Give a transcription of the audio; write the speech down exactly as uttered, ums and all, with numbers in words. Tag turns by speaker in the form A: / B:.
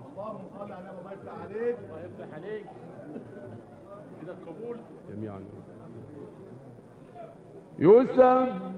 A: اللهم صل على الله يفتح عليك.
B: الله يفتح عليك. كده القبول
C: جميعا. يسبح